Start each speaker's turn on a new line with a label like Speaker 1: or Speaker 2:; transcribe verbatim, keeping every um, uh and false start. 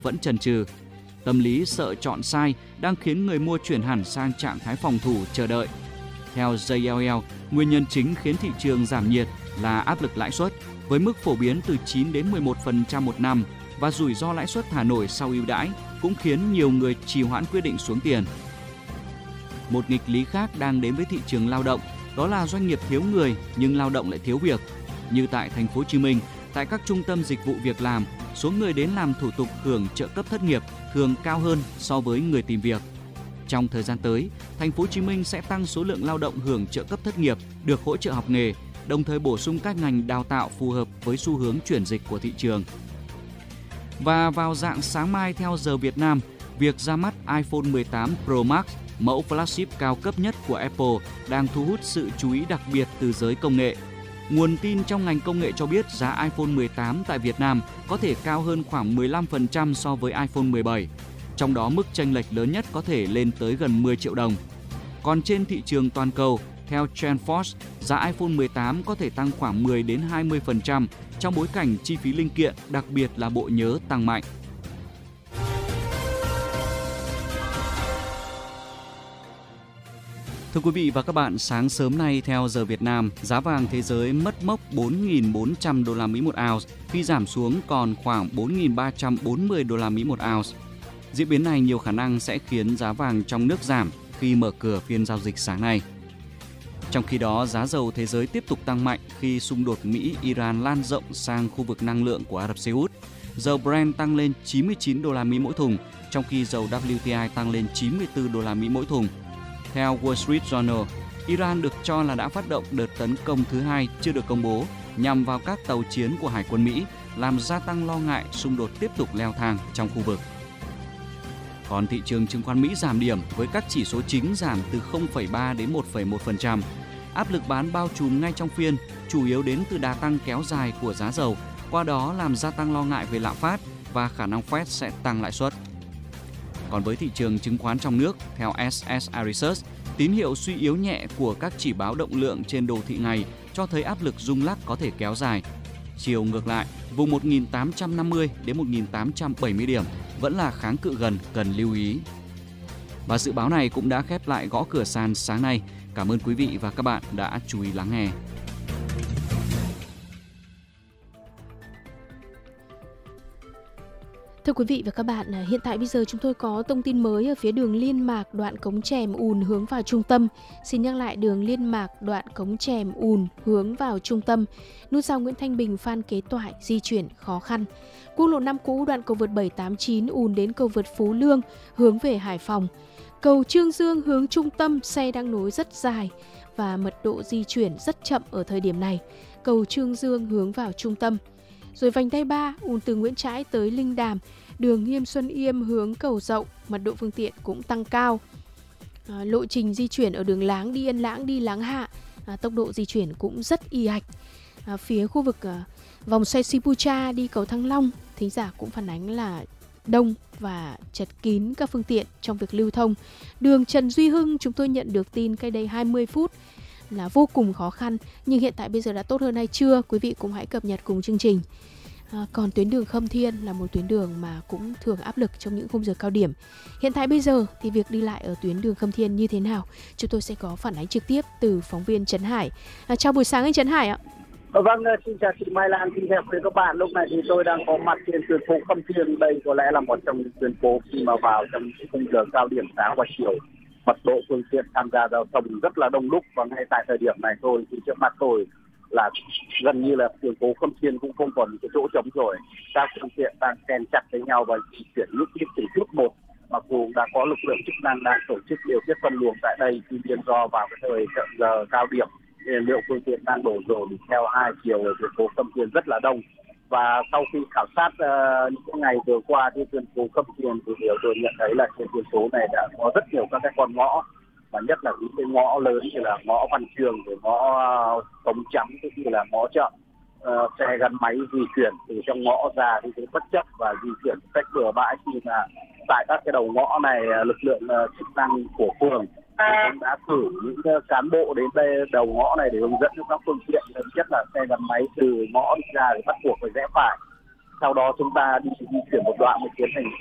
Speaker 1: vẫn chần chừ. Tâm lý sợ chọn sai đang khiến người mua chuyển hẳn sang trạng thái phòng thủ chờ đợi. Theo J L L, nguyên nhân chính khiến thị trường giảm nhiệt là áp lực lãi suất với mức phổ biến từ chín đến mười một phần trăm một năm và rủi ro lãi suất thả nổi sau ưu đãi cũng khiến nhiều người trì hoãn quyết định xuống tiền. Một nghịch lý khác đang đến với thị trường lao động, đó là doanh nghiệp thiếu người nhưng lao động lại thiếu việc. Như tại thành phố Hồ Chí Minh, tại các trung tâm dịch vụ việc làm, số người đến làm thủ tục hưởng trợ cấp thất nghiệp thường cao hơn so với người tìm việc. Trong thời gian tới, thành phố Hồ Chí Minh sẽ tăng số lượng lao động hưởng trợ cấp thất nghiệp được hỗ trợ học nghề, đồng thời bổ sung các ngành đào tạo phù hợp với xu hướng chuyển dịch của thị trường. Và vào rạng sáng mai theo giờ Việt Nam, việc ra mắt iPhone mười tám Pro Max, mẫu flagship cao cấp nhất của Apple, đang thu hút sự chú ý đặc biệt từ giới công nghệ. Nguồn tin trong ngành công nghệ cho biết giá iPhone mười tám tại Việt Nam có thể cao hơn khoảng mười lăm phần trăm so với iPhone mười bảy. Trong đó mức chênh lệch lớn nhất có thể lên tới gần mười triệu đồng. Còn trên thị trường toàn cầu, theo TrendForce, giá iPhone mười tám có thể tăng khoảng mười đến hai mươi phần trăm trong bối cảnh chi phí linh kiện, đặc biệt là bộ nhớ tăng mạnh. Thưa quý vị và các bạn, sáng sớm nay theo giờ Việt Nam, giá vàng thế giới mất mốc bốn nghìn bốn trăm đô la Mỹ một ounce khi giảm xuống còn khoảng bốn nghìn ba trăm bốn mươi đô la Mỹ một ounce. Diễn biến này nhiều khả năng sẽ khiến giá vàng trong nước giảm khi mở cửa phiên giao dịch sáng nay. Trong khi đó, giá dầu thế giới tiếp tục tăng mạnh khi xung đột Mỹ-Iran lan rộng sang khu vực năng lượng của Ả Rập Xê Út. Dầu Brent tăng lên chín mươi chín đô la Mỹ mỗi thùng, trong khi dầu W T I tăng lên chín mươi tư đô la Mỹ mỗi thùng. Theo Wall Street Journal, Iran được cho là đã phát động đợt tấn công thứ hai chưa được công bố nhằm vào các tàu chiến của Hải quân Mỹ, làm gia tăng lo ngại xung đột tiếp tục leo thang trong khu vực. Còn thị trường chứng khoán Mỹ giảm điểm với các chỉ số chính giảm từ không phẩy ba đến một phẩy một phần trăm. Áp lực bán bao trùm ngay trong phiên, chủ yếu đến từ đà tăng kéo dài của giá dầu, qua đó làm gia tăng lo ngại về lạm phát và khả năng Fed sẽ tăng lãi suất. Còn với thị trường chứng khoán trong nước, theo S S I Research, tín hiệu suy yếu nhẹ của các chỉ báo động lượng trên đồ thị ngày cho thấy áp lực rung lắc có thể kéo dài. Chiều ngược lại, vùng một nghìn tám trăm năm mươi đến một nghìn tám trăm bảy mươi điểm vẫn là kháng cự gần cần lưu ý. Và dự báo này cũng đã khép lại gõ cửa sàn sáng nay. Cảm ơn quý vị và các bạn đã chú ý lắng nghe.
Speaker 2: Thưa quý vị và các bạn, hiện tại bây giờ chúng tôi có thông tin mới ở phía đường Liên Mạc đoạn Cống Chèm ùn hướng vào trung tâm. Xin nhắc lại đường Liên Mạc đoạn Cống Chèm ùn hướng vào trung tâm. Nút giao Nguyễn Thanh Bình Phan Kế Toại di chuyển khó khăn. Quốc lộ năm cũ đoạn cầu vượt bảy tám chín ùn đến cầu vượt Phú Lương hướng về Hải Phòng. Cầu Trương Dương hướng trung tâm xe đang nối rất dài và mật độ di chuyển rất chậm ở thời điểm này. Cầu Trương Dương hướng vào trung tâm. Rồi vành đai ba ùn từ Nguyễn Trãi tới Linh Đàm, đường Nghiêm Xuân Yêm hướng cầu Dậu, mật độ phương tiện cũng tăng cao. À, lộ trình di chuyển ở đường Láng đi Yên Lãng đi Láng Hạ, à, tốc độ di chuyển cũng rất y ạch. À, phía khu vực à, vòng xoay Sipucha đi cầu Thăng Long, thính giả cũng phản ánh là đông và chật kín các phương tiện trong việc lưu thông. Đường Trần Duy Hưng chúng tôi nhận được tin cách đây hai mươi phút là vô cùng khó khăn, nhưng hiện tại bây giờ đã tốt hơn hay chưa? Quý vị cũng hãy cập nhật cùng chương trình. À, còn tuyến đường Khâm Thiên là một tuyến đường mà cũng thường áp lực trong những khung giờ cao điểm. Hiện tại bây giờ thì việc đi lại ở tuyến đường Khâm Thiên như thế nào? Chúng tôi sẽ có phản ánh trực tiếp từ phóng viên Trấn Hải. À, chào buổi sáng anh Trấn Hải ạ.
Speaker 3: Vâng, xin chào chị Mai Lan, xin chào quý các bạn. Lúc này thì tôi đang có mặt trên tuyến phố Khâm Thiên. Đây có lẽ là một trong những tuyến phố khi mà vào trong khung giờ cao điểm sáng và chiều, mật độ phương tiện tham gia giao thông rất là đông đúc, và ngay tại thời điểm này thôi thì trước mắt tôi là gần như là tuyến phố Khâm Thiên cũng không còn cái chỗ trống rồi. Các phương tiện đang chen chặt với nhau và di chuyển lúc ít từng chút một. Mặc dù đã có lực lượng chức năng đang tổ chức điều tiết phân luồng tại đây, tuy nhiên do vào cái thời giờ cao điểm, liệu phương tiện đang đổ dồn theo hai chiều ở tuyến phố Khâm Thiên rất là đông. Và sau khi khảo sát uh, những ngày vừa qua trên tuyến phố Khâm Thiên thì điều tôi nhận thấy là trên tuyến phố này đã có rất nhiều các cái con ngõ, và nhất là những cái ngõ lớn như là ngõ Văn Trường, rồi ngõ uh, Cống Trắng cũng như là ngõ Chợ. Uh, xe gắn máy di chuyển từ trong ngõ ra thì cũng bất chấp và di chuyển cách bừa bãi, khi mà tại các cái đầu ngõ này lực lượng uh, chức năng của phường cũng đã cử những uh, cán bộ đến đây đầu ngõ này để hướng dẫn cho các phương tiện, nhất là xe gắn máy từ ngõ đi ra thì bắt buộc phải rẽ phải. sau đó chúng ta đi di chuyển một đoạn mới tiến hành